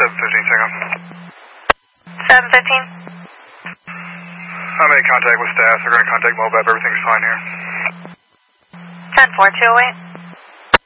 715, second. 715. I made contact with staff. They're going to contact MoBep. Everything's fine here. 10-4, 208.